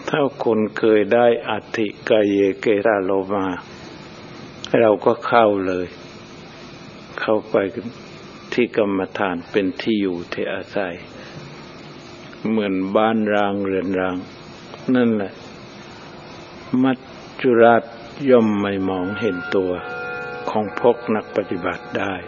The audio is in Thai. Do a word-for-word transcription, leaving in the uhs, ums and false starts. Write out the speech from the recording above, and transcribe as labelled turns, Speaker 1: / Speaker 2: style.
Speaker 1: ถ้าคนเคยได้อัตถิกายเกราโลมาเราก็เข้าเลยเข้าไปที่กรรมฐานเป็นที่อยู่ที่อาศัยเหมือนบ้านร้างเรือนร้างนั่นแหละมัจจุราชย่อมไม่มองเห็นตัวของพวกนักปฏิบัติได้